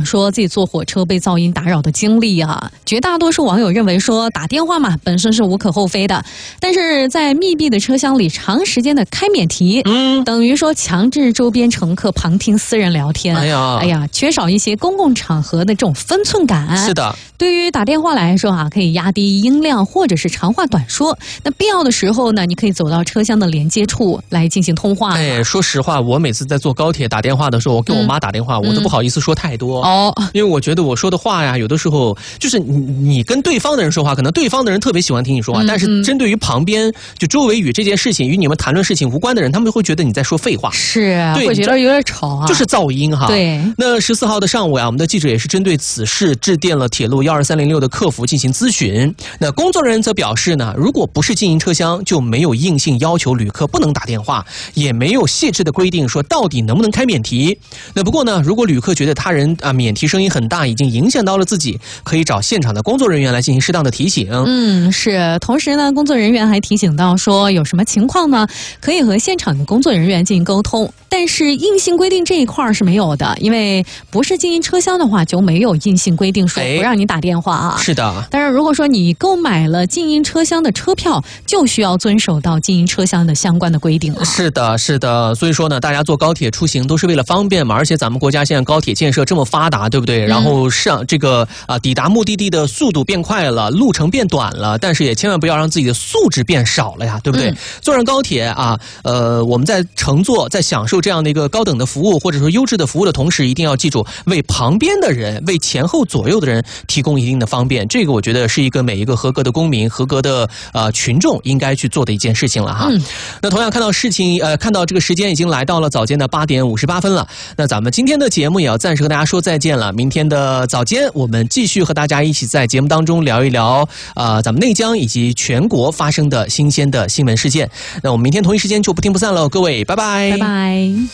享说自己坐火车被噪音打扰的经历啊。绝大多数网友认为说打电话嘛本身是无可厚非的，但是在密闭的车厢里长时间的开免提，等于说强制周边乘客旁听私人聊天。哎呀，缺少一些公共场合的这种分寸感。 是的， 对于打电话来说啊，可以压低音量或者是长话短说。那必要的时候呢，你可以走到车厢的连接处来进行通话。 说实话，我每次在坐高铁打电话的时候，我跟我妈打电话，我都不好意思说太多因为我觉得我说的话呀，有的时候就是你跟对方的人说话，可能对方的人特别喜欢听你说话，但是针对于旁边就周围与这件事情与你们谈论事情无关的人，他们会觉得你在说废话， 是会觉得有点吵啊， 就是噪音哈。 对， 那14号的上午呀，我们的记者也是针对此事致电了铁路12306的客服进行咨询。那工作人员则表示呢，如果不是经营车厢，就没有硬性要求旅客不能打电话，也没有细致的规定说到底能不能开免提。那不过呢，如果旅客觉得他人免提声音很大，已经影响到了自己，可以找现场的工作人员来进行适当的提醒。 是。同时呢，工作人员还提醒到说，有什么情况呢，可以和现场的工作人员进行沟通。但是硬性规定这一块是没有的，因为不是经营车厢的话，就没有硬性规定说不让你打电话啊。 是的。 但是如果说你购买了经营车厢的车票，就需要遵守到经营车厢的相关的规定了。 是的，是的。所以说呢，大家坐高铁出行都是为了方便嘛，而且咱们国家现在高铁建设这么发达，对不对？然后上这个抵达目的地的速度变快了，路程变短了，但是也千万不要让自己的素质变少了呀，对不对？坐上高铁我们在乘坐在享受这样的一个高等的服务或者说优质的服务的同时，一定要记住为旁边的人为前后左右的人提供一定的方便，这个我觉得是每一个合格的公民合格的群众应该去做的一件事情了哈。那同样看到这个时间已经来到了早间的8点58分了，那咱们今天的节目也要暂时和大家说再见了。明天的早间我们继续和大家一起在节目当中聊一聊咱们内江以及全国发生的新鲜的新闻事件。那我们明天同一时间就不听不散了，各位拜拜， 拜拜。